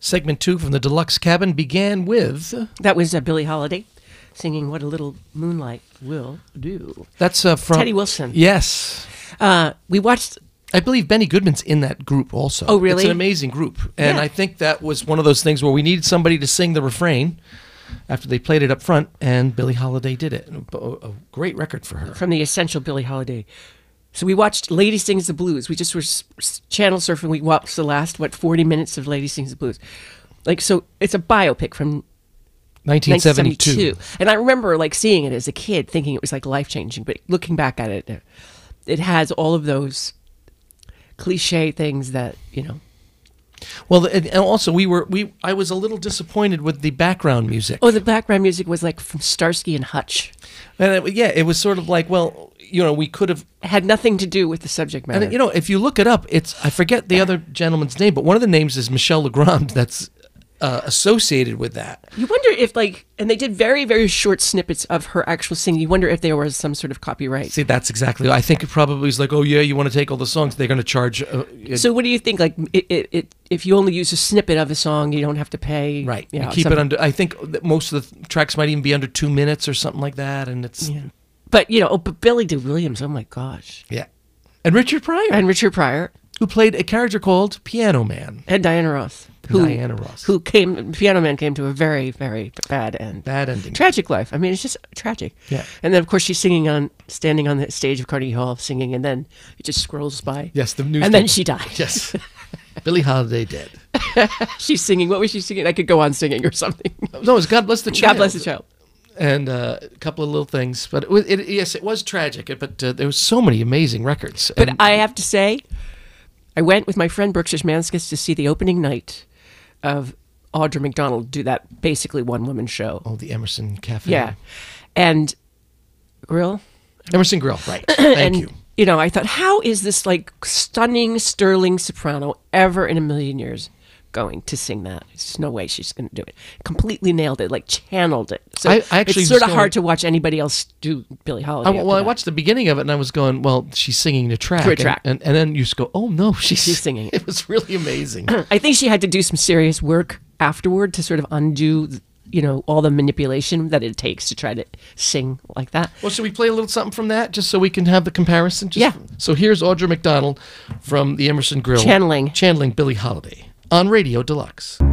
Segment 2 from the Deluxe Cabin began with... That was Billie Holiday singing What a Little Moonlight Will Do. That's from... Teddy Wilson. Yes. We watched... I believe Benny Goodman's in that group also. Oh, really? It's an amazing group. And Yeah. I think that was one of those things where we needed somebody to sing the refrain after they played it up front, and Billie Holiday did it. A great record for her. From the Essential Billie Holiday. So we watched Lady Sings the Blues. We just were channel surfing. We watched the last, 40 minutes of Lady Sings the Blues. So it's a biopic from 1972. And I remember seeing it as a kid, thinking it was life-changing. But looking back at it, it has all of those cliche things that, Well, and also I was a little disappointed with the background music. Oh, the background music was from Starsky and Hutch. And it was sort of we could have... It had nothing to do with the subject matter. And, if you look it up, I forget the other gentleman's name, but one of the names is Michel Legrand that's associated with that. You wonder if, and they did very, very short snippets of her actual singing. You wonder if there was some sort of copyright. See, that's exactly... I think it probably was oh, yeah, you want to take all the songs, they're going to charge... So what do you think? If you only use a snippet of a song, you don't have to pay... Right. You keep it under... I think that most of the tracks might even be under 2 minutes or something like that, and it's... Yeah. But, but Billy Dee Williams, oh my gosh. Yeah. And Richard Pryor. Who played a character called Piano Man. And Diana Ross. Piano Man came to a very, very bad end. Bad ending. Tragic life. I mean, it's just tragic. Yeah. And then, of course, she's standing on the stage of Carnegie Hall singing, and then it just scrolls by. Yes, the news. And then she died. Yes. Billie Holiday dead. She's singing. What was she singing? I could go on singing or something. No, it was God Bless the Child. God Bless the Child. And a couple of little things. But it was tragic. But there was so many amazing records. But I have to say, I went with my friend Brooke Szymanskis to see the opening night of Audra McDonald do that basically one-woman show. Oh, the Emerson Cafe. Yeah. And Emerson Grill, right. Thank you. I thought, how is this stunning, sterling soprano ever in a million years going to sing that? There's no way she's going to do it. Completely nailed it, channeled it. So I actually it's sort of hard to watch anybody else do Billie Holiday. I watched the beginning of it and I was going, well, she's singing the track. And then you just go, oh no, she's singing it. It was really amazing. I think she had to do some serious work afterward to sort of undo all the manipulation that it takes to try to sing like that. Well, should we play a little something from that just so we can have the comparison? Yeah. So here's Audra McDonald from the Emerson Grill. Channeling Billie Holiday on Radio Deluxe.